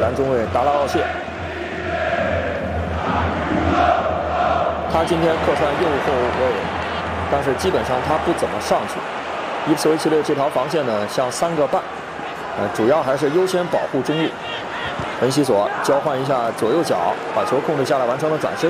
兰中卫达拉奥谢。他今天客串右后卫，但是基本上他不怎么上去。伊普斯维奇的这条防线呢，像3个半，主要还是优先保护中路。恩西索交换一下左右脚，把球控制下来，完成了转身。